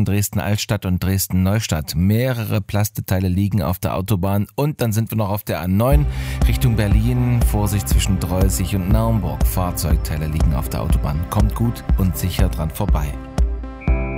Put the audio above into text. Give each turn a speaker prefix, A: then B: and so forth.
A: zwischen Dresden-Altstadt und Dresden-Neustadt. Mehrere Plasteteile liegen auf der Autobahn und dann sind wir noch auf der A9 Richtung Berlin. Vorsicht zwischen Dreuzig und Naumburg. Fahrzeugteile liegen auf der Autobahn. Kommt gut und sicher dran vorbei.